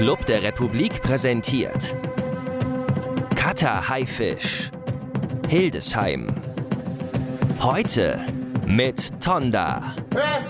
Club der Republik präsentiert Cutter Haifisch, Hildesheim. Heute mit Tonda.